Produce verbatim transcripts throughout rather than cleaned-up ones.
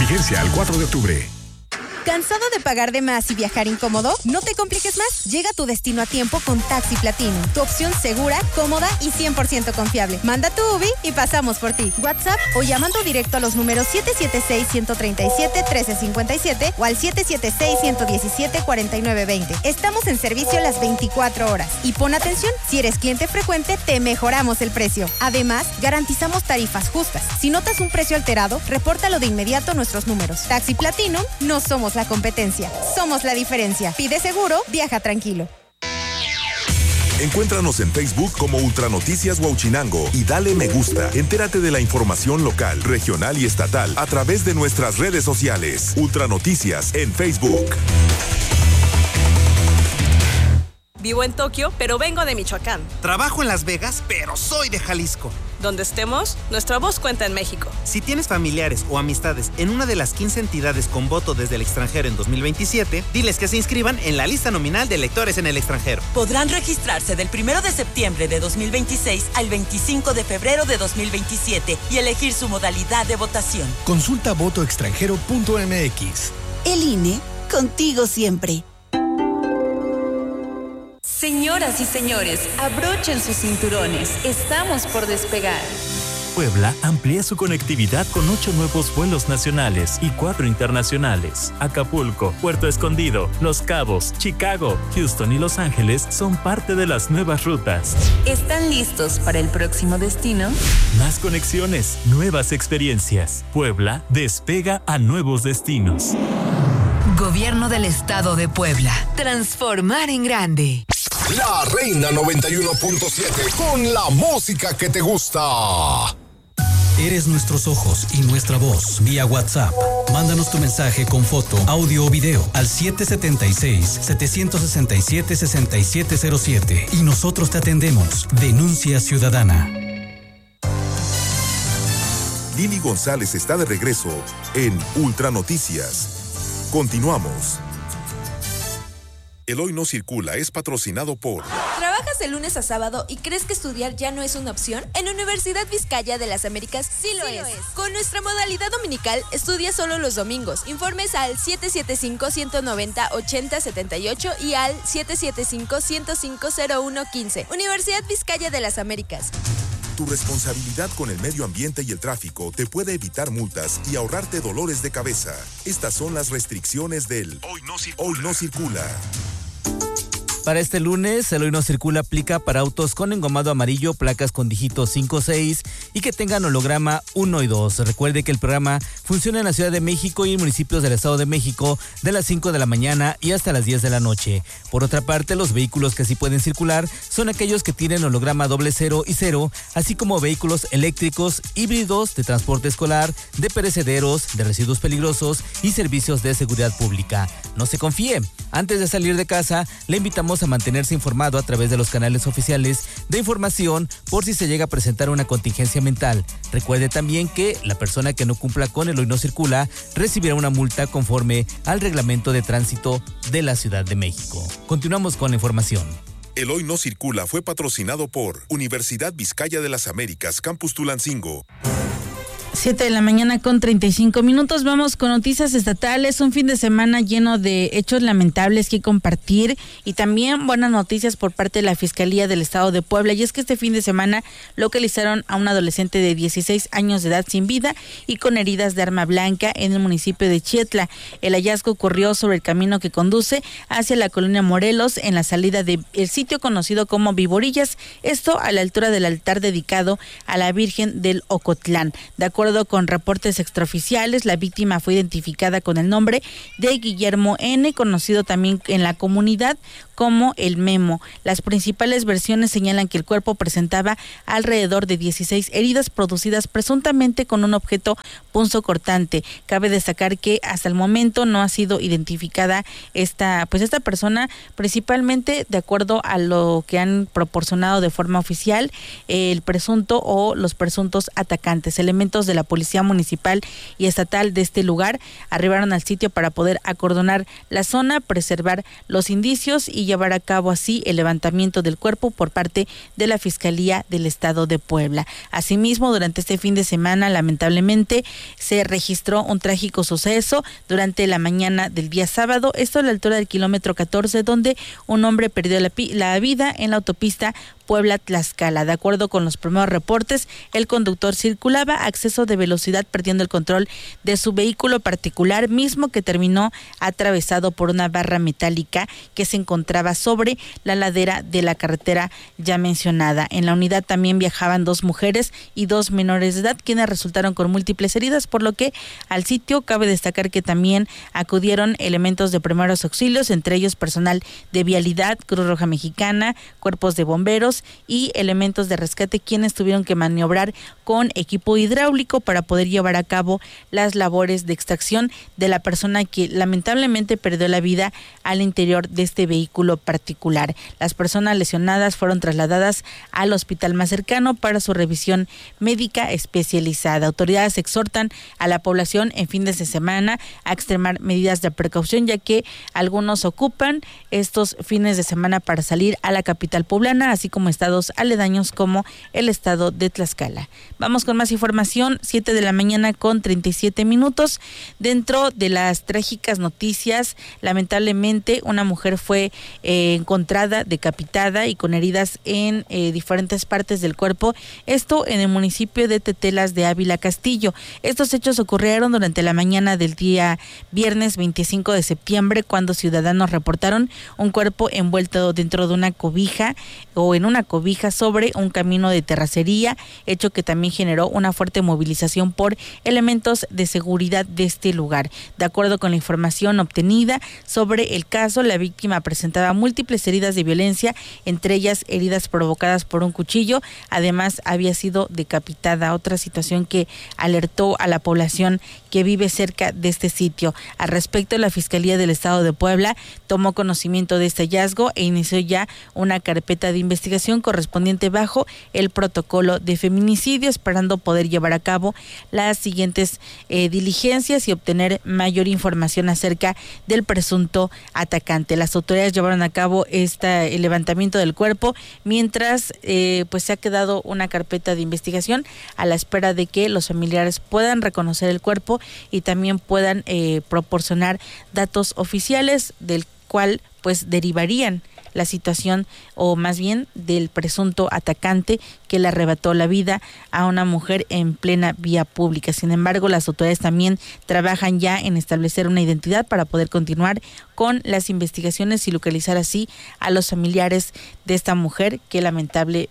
Vigencia al cuatro de octubre. ¿Cansado de pagar de más y viajar incómodo? No te compliques más. Llega a tu destino a tiempo con Taxi Platinum. Tu opción segura, cómoda y cien por ciento confiable. Manda tu U B I y pasamos por ti. WhatsApp o llamando directo a los números siete siete seis, uno tres siete, uno tres cinco siete o al siete siete seis, uno uno siete, cuatro nueve dos cero. Estamos en servicio las veinticuatro horas. Y pon atención, si eres cliente frecuente, te mejoramos el precio. Además, garantizamos tarifas justas. Si notas un precio alterado, repórtalo de inmediato a nuestros números. Taxi Platinum, no somos la competencia, somos la diferencia. Pide seguro, viaja tranquilo. Encuéntranos en Facebook como Ultranoticias Huauchinango y dale me gusta. Entérate de la información local, regional y estatal a través de nuestras redes sociales. Ultranoticias en Facebook. Vivo en Tokio, pero vengo de Michoacán. Trabajo en Las Vegas, pero soy de Jalisco. Donde estemos, nuestra voz cuenta en México. Si tienes familiares o amistades en una de las quince entidades con voto desde el extranjero en dos mil veintisiete, diles que se inscriban en la lista nominal de electores en el extranjero. Podrán registrarse del primero de septiembre de dos mil veintiséis al veinticinco de febrero de dos mil veintisiete y elegir su modalidad de votación. Consulta voto extranjero punto m x. El I N E, contigo siempre. Señoras y señores, abrochen sus cinturones. Estamos por despegar. Puebla amplía su conectividad con ocho nuevos vuelos nacionales y cuatro internacionales. Acapulco, Puerto Escondido, Los Cabos, Chicago, Houston y Los Ángeles son parte de las nuevas rutas. ¿Están listos para el próximo destino? Más conexiones, nuevas experiencias. Puebla despega a nuevos destinos. Gobierno del Estado de Puebla. Transformar en grande. La Reina noventa y uno punto siete con la música que te gusta. Eres nuestros ojos y nuestra voz vía WhatsApp. Mándanos tu mensaje con foto, audio o video al siete siete seis, siete seis siete, seis siete cero siete y nosotros te atendemos. Denuncia ciudadana. Lili González está de regreso en Ultranoticias. Continuamos. El Hoy No Circula es patrocinado por... ¿Trabajas de lunes a sábado y crees que estudiar ya no es una opción? En Universidad Vizcaya de las Américas sí lo, sí es. lo es. Con nuestra modalidad dominical, estudia solo los domingos. Informes al siete siete cinco, uno nueve cero, ocho cero siete ocho y al siete siete cinco, uno cinco cero uno uno cinco. Universidad Vizcaya de las Américas. Tu responsabilidad con el medio ambiente y el tráfico te puede evitar multas y ahorrarte dolores de cabeza. Estas son las restricciones del Hoy No Circula. Hoy No Circula. Para este lunes, el Hoy No Circula aplica para autos con engomado amarillo, placas con dígitos cinco seis y que tengan holograma uno y dos. Recuerde que el programa funciona en la Ciudad de México y en municipios del Estado de México de las cinco de la mañana y hasta las diez de la noche. Por otra parte, los vehículos que sí pueden circular son aquellos que tienen holograma doble cero y cero, así como vehículos eléctricos, híbridos, de transporte escolar, de perecederos, de residuos peligrosos y servicios de seguridad pública. No se confíe. Antes de salir de casa, le invitamos a mantenerse informado a través de los canales oficiales de información por si se llega a presentar una contingencia ambiental. Recuerde también que la persona que no cumpla con el Hoy No Circula recibirá una multa conforme al reglamento de tránsito de la Ciudad de México. Continuamos con la información. El Hoy No Circula fue patrocinado por Universidad Vizcaya de las Américas, Campus Tulancingo. Siete de la mañana con treinta y cinco minutos. Vamos con noticias estatales. Un fin de semana lleno de hechos lamentables que compartir y también buenas noticias por parte de la Fiscalía del Estado de Puebla. Y es que este fin de semana localizaron a un adolescente de dieciséis años de edad sin vida y con heridas de arma blanca en el municipio de Chietla. El hallazgo ocurrió sobre el camino que conduce hacia la colonia Morelos en la salida del sitio conocido como Viborillas. Esto a la altura del altar dedicado a la Virgen del Ocotlán. De acuerdo con reportes extraoficiales, la víctima fue identificada con el nombre de Guillermo N., conocido también en la comunidad como el Memo. Las principales versiones señalan que el cuerpo presentaba alrededor de dieciséis heridas producidas presuntamente con un objeto punzocortante. Cabe destacar que hasta el momento no ha sido identificada esta, pues esta persona, principalmente de acuerdo a lo que han proporcionado de forma oficial el presunto o los presuntos atacantes. Elementos de la Policía Municipal y Estatal de este lugar arribaron al sitio para poder acordonar la zona, preservar los indicios y y llevar a cabo así el levantamiento del cuerpo por parte de la Fiscalía del Estado de Puebla. Asimismo, durante este fin de semana, lamentablemente, se registró un trágico suceso durante la mañana del día sábado, esto a la altura del kilómetro catorce, donde un hombre perdió la, la vida en la autopista Puebla-Tlaxcala. De acuerdo con los primeros reportes, el conductor circulaba a exceso de velocidad, perdiendo el control de su vehículo particular, mismo que terminó atravesado por una barra metálica que se encontraba sobre la ladera de la carretera ya mencionada. En la unidad también viajaban dos mujeres y dos menores de edad, quienes resultaron con múltiples heridas, por lo que al sitio cabe destacar que también acudieron elementos de primeros auxilios, entre ellos personal de vialidad, Cruz Roja Mexicana, cuerpos de bomberos y elementos de rescate, quienes tuvieron que maniobrar con equipo hidráulico para poder llevar a cabo las labores de extracción de la persona que lamentablemente perdió la vida al interior de este vehículo particular. Las personas lesionadas fueron trasladadas al hospital más cercano para su revisión médica especializada. Autoridades exhortan a la población en fines de semana a extremar medidas de precaución, ya que algunos ocupan estos fines de semana para salir a la capital poblana, así como estados aledaños como el estado de Tlaxcala. Vamos con más información, siete de la mañana con treinta y siete minutos. Dentro de las trágicas noticias, lamentablemente una mujer fue eh, encontrada decapitada y con heridas en eh, diferentes partes del cuerpo, esto en el municipio de Tetelas de Ávila Castillo. Estos hechos ocurrieron durante la mañana del día viernes veinticinco de septiembre, cuando ciudadanos reportaron un cuerpo envuelto dentro de una cobija o en una cobija sobre un camino de terracería, hecho que también generó una fuerte movilización por elementos de seguridad de este lugar. De acuerdo con la información obtenida sobre el caso, la víctima presentaba múltiples heridas de violencia, entre ellas heridas provocadas por un cuchillo. Además, había sido decapitada, otra situación que alertó a la población que vive cerca de este sitio. Al respecto, la Fiscalía del Estado de Puebla tomó conocimiento de este hallazgo e inició ya una carpeta de investigación correspondiente bajo el protocolo de feminicidio, esperando poder llevar a cabo las siguientes eh, diligencias y obtener mayor información acerca del presunto atacante. Las autoridades llevaron a cabo este el levantamiento del cuerpo, mientras eh, pues se ha quedado una carpeta de investigación a la espera de que los familiares puedan reconocer el cuerpo y también puedan eh, proporcionar datos oficiales del cual pues derivarían la situación, o más bien del presunto atacante que le arrebató la vida a una mujer en plena vía pública. Sin embargo, las autoridades también trabajan ya en establecer una identidad para poder continuar con las investigaciones y localizar así a los familiares de esta mujer que lamentable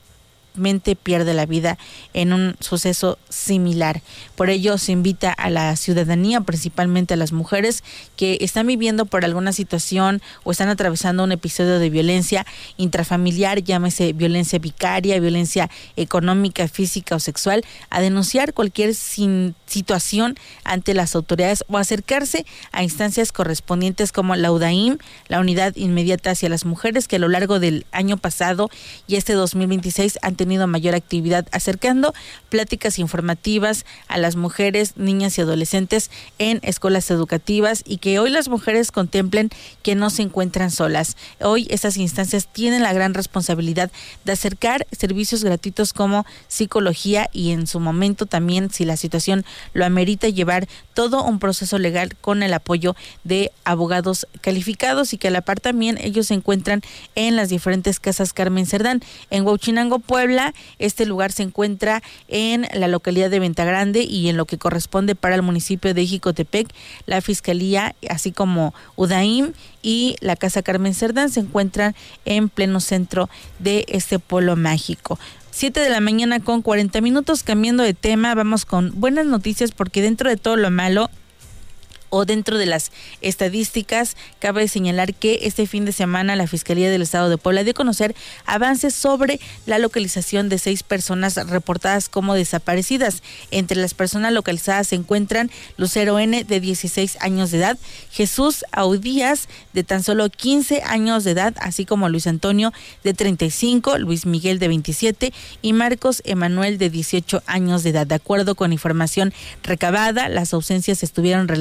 pierde la vida en un suceso similar. Por ello se invita a la ciudadanía, principalmente a las mujeres que están viviendo por alguna situación o están atravesando un episodio de violencia intrafamiliar, llámese violencia vicaria, violencia económica, física o sexual, a denunciar cualquier sin situación ante las autoridades o acercarse a instancias correspondientes como la U D A I M, la Unidad Inmediata hacia las Mujeres, que a lo largo del año pasado y este dos mil veintiséis han tenido mayor actividad acercando pláticas informativas a las mujeres, niñas y adolescentes en escuelas educativas, y que hoy las mujeres contemplen que no se encuentran solas. Hoy estas instancias tienen la gran responsabilidad de acercar servicios gratuitos como psicología y en su momento también, si la situación lo amerita, llevar todo un proceso legal con el apoyo de abogados calificados, y que a la par también ellos se encuentran en las diferentes casas Carmen Cerdán. En Huauchinango, Puebla, este lugar se encuentra en la localidad de Venta Grande, y en lo que corresponde para el municipio de Jicotepec, la Fiscalía, así como U D A I M y la Casa Carmen Cerdán se encuentran en pleno centro de este pueblo mágico. Siete de la mañana con cuarenta minutos, cambiando de tema, vamos con buenas noticias, porque dentro de todo lo malo o dentro de las estadísticas, cabe señalar que este fin de semana la Fiscalía del Estado de Puebla dio a conocer avances sobre la localización de seis personas reportadas como desaparecidas. Entre las personas localizadas se encuentran Lucero N., de dieciséis años de edad, Jesús Audías, de tan solo quince años de edad, así como Luis Antonio, de treinta y cinco, Luis Miguel, de veintisiete, y Marcos Emanuel, de dieciocho años de edad. De acuerdo con información recabada, las ausencias estuvieron relacionadas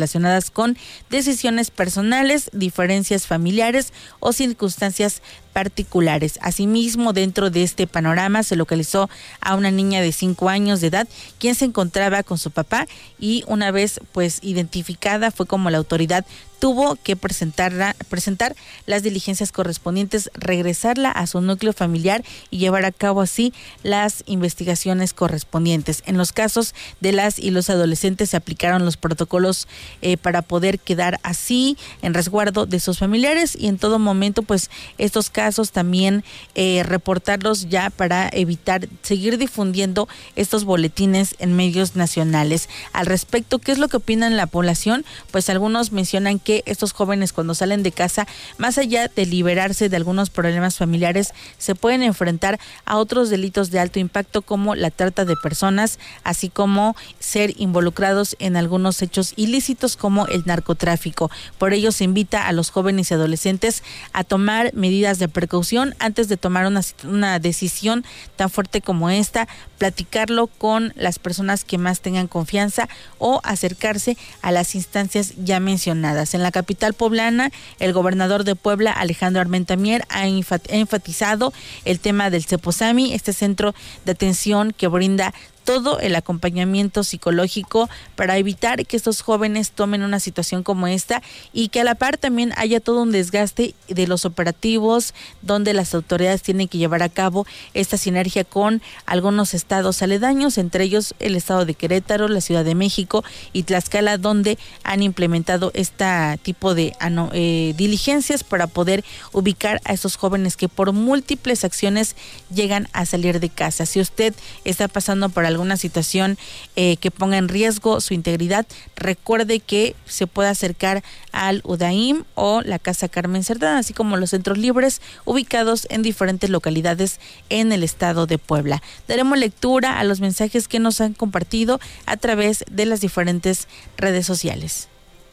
relacionadas con decisiones personales, diferencias familiares o circunstancias particulares. Asimismo, dentro de este panorama se localizó a una niña de cinco años de edad, quien se encontraba con su papá y una vez pues identificada fue como la autoridad tuvo que presentarla, presentar las diligencias correspondientes, regresarla a su núcleo familiar y llevar a cabo así las investigaciones correspondientes. En los casos de las y los adolescentes se aplicaron los protocolos eh, para poder quedar así en resguardo de sus familiares y en todo momento pues estos casos también eh, reportarlos ya para evitar seguir difundiendo estos boletines en medios nacionales. Al respecto, ¿qué es lo que opinan la población? Pues algunos mencionan que estos jóvenes cuando salen de casa, más allá de liberarse de algunos problemas familiares, se pueden enfrentar a otros delitos de alto impacto como la trata de personas, así como ser involucrados en algunos hechos ilícitos como el narcotráfico. Por ello se invita a los jóvenes y adolescentes a tomar medidas de precaución antes de tomar una, una decisión tan fuerte como esta, platicarlo con las personas que más tengan confianza o acercarse a las instancias ya mencionadas. En la capital poblana, el gobernador de Puebla, Alejandro Armenta Mier, ha enfatizado el tema del Ceposami, este centro de atención que brinda todo el acompañamiento psicológico para evitar que estos jóvenes tomen una situación como esta y que a la par también haya todo un desgaste de los operativos donde las autoridades tienen que llevar a cabo esta sinergia con algunos estados aledaños, entre ellos el estado de Querétaro, la Ciudad de México y Tlaxcala, donde han implementado este tipo de eh, diligencias para poder ubicar a estos jóvenes que por múltiples acciones llegan a salir de casa. Si usted está pasando por alguna situación eh, que ponga en riesgo su integridad, recuerde que se puede acercar al U D A I M o la Casa Carmen Cerdán, así como los centros libres ubicados en diferentes localidades en el estado de Puebla. Daremos lectura a los mensajes que nos han compartido a través de las diferentes redes sociales.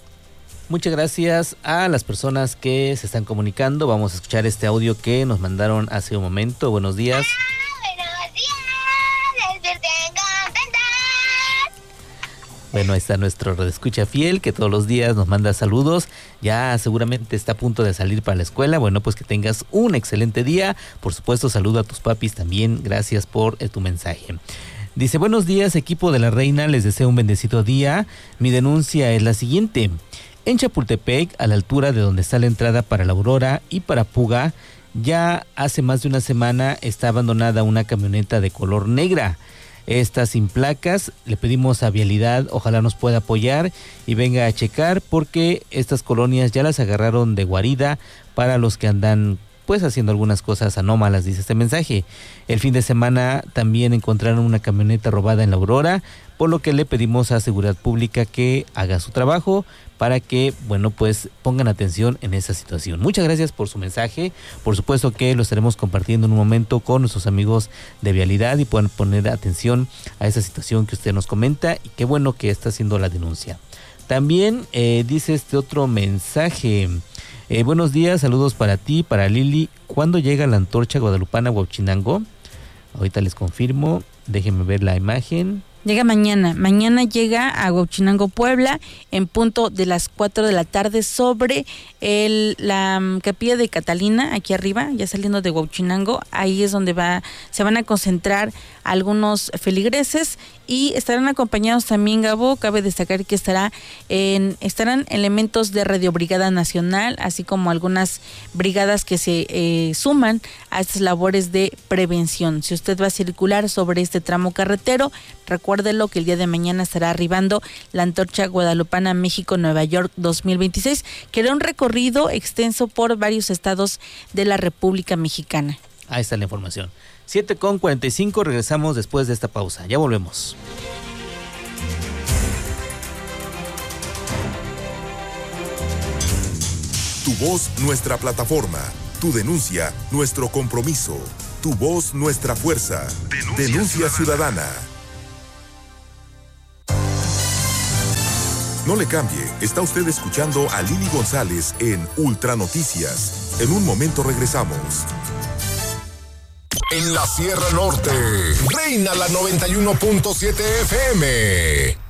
Muchas gracias a las personas que se están comunicando. Vamos a escuchar este audio que nos mandaron hace un momento. Buenos días. Bueno, ahí está nuestro redescucha fiel que todos los días nos manda saludos. Ya seguramente está a punto de salir para la escuela. Bueno, pues que tengas un excelente día. Por supuesto, saludo a tus papis también. Gracias por eh, tu mensaje. Dice, buenos días, equipo de La Reina. Les deseo un bendecido día. Mi denuncia es la siguiente. En Chapultepec, a la altura de donde está la entrada para La Aurora y para Puga, ya hace más de una semana está abandonada una camioneta de color negra. Está sin placas. Le pedimos a Vialidad, ojalá nos pueda apoyar y venga a checar porque estas colonias ya las agarraron de guarida para los que andan pues haciendo algunas cosas anómalas, dice este mensaje. El fin de semana también encontraron una camioneta robada en La Aurora, por lo que le pedimos a Seguridad Pública que haga su trabajo para que, bueno, pues pongan atención en esa situación. Muchas gracias por su mensaje. Por supuesto que lo estaremos compartiendo en un momento con nuestros amigos de Vialidad y puedan poner atención a esa situación que usted nos comenta y qué bueno que está haciendo la denuncia. También eh, dice este otro mensaje. Eh, buenos días, saludos para ti, para Lili. ¿Cuándo llega la antorcha guadalupana Huachinango? Ahorita les confirmo. Déjenme ver la imagen. Llega mañana, mañana llega a Huachinango, Puebla, en punto de las cuatro de la tarde sobre el, la um, capilla de Catalina, aquí arriba, ya saliendo de Huachinango. Ahí es donde va, se van a concentrar algunos feligreses y estarán acompañados también, Gabo. Cabe destacar que estará en, estarán elementos de Radio Brigada Nacional, así como algunas brigadas que se eh, suman a estas labores de prevención. Si usted va a circular sobre este tramo carretero, recuérdelo que el día de mañana estará arribando la antorcha guadalupana México-Nueva York dos mil veintiséis, que hará un recorrido extenso por varios estados de la República Mexicana. Ahí está la información. siete con cuarenta y cinco, regresamos después de esta pausa. Ya volvemos. Tu voz, nuestra plataforma. Tu denuncia, nuestro compromiso. Tu voz, nuestra fuerza. Denuncia, Denuncia ciudadana. ciudadana. No le cambie, está usted escuchando a Lili González en Ultra Noticias. En un momento regresamos. En la Sierra Norte, reina la noventa y uno punto siete F M.